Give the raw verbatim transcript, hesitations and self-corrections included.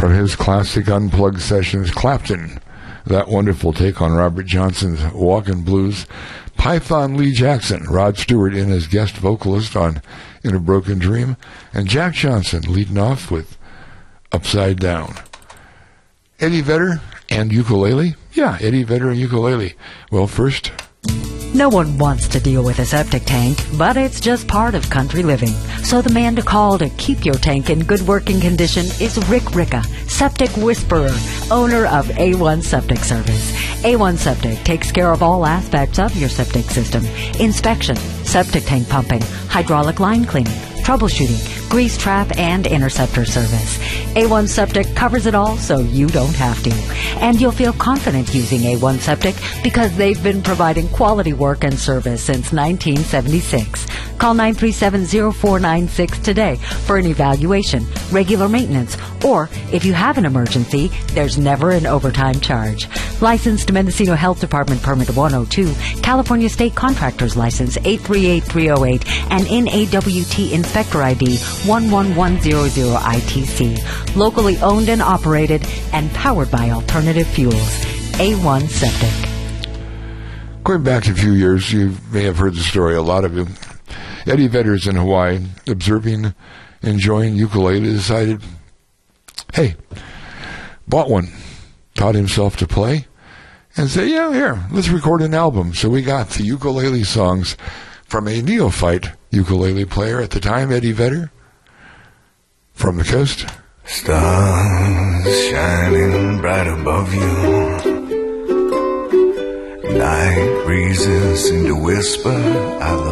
from his classic Unplugged sessions, Clapton, that wonderful take on Robert Johnson's Walkin' Blues. Python Lee Jackson, Rod Stewart in as guest vocalist on In a Broken Dream, and Jack Johnson leading off with Upside Down. Eddie Vedder and ukulele? Yeah, Eddie Vedder and ukulele. Well, first... No one wants to deal with a septic tank, but it's just part of country living. So the man to call to keep your tank in good working condition is Rick Ricca, Septic Whisperer, owner of A one Septic Service. A one Septic takes care of all aspects of your septic system. Inspection, septic tank pumping, hydraulic line cleaning, troubleshooting, grease trap, and interceptor service. A one Septic covers it all so you don't have to. And you'll feel confident using A one Septic because they've been providing quality work and service since nineteen seventy-six. Call nine three seven, zero four nine six today for an evaluation, regular maintenance, or if you have an emergency, there's never an overtime charge. Licensed Mendocino Health Department Permit one oh two, California State Contractors License eight three eight three oh eight, and N A W T Inspector I D one one one zero zero I T C. Locally owned and operated and powered by alternative fuels. A one Septic. Going back a few years, you may have heard the story, a lot of you. Eddie Vedder's in Hawaii, observing, enjoying ukulele, decided, hey, bought one, taught himself to play, and said, yeah, here, let's record an album. So we got the ukulele songs from a neophyte ukulele player at the time, Eddie Vedder, from the coast. Stars shining bright above you, night breezes seem to whisper, I love